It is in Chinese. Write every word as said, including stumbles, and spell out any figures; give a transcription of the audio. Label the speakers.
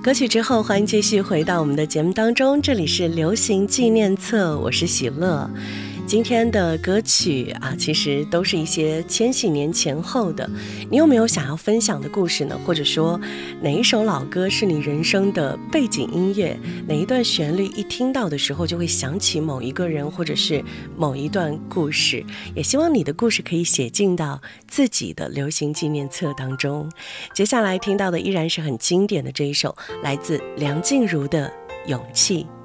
Speaker 1: 歌曲之后，欢迎继续回到我们的节目当中，这里是流行纪念册，我是喜乐。今天的歌曲啊，其实都是一些千禧年前后的。你有没有想要分享的故事呢？或者说，哪一首老歌是你人生的背景音乐？哪一段旋律一听到的时候，就会想起某一个人，或者是某一段故事？也希望你的故事可以写进到自己的流行纪念册当中。接下来听到的依然是很经典的这一首，来自梁静茹的《勇气》。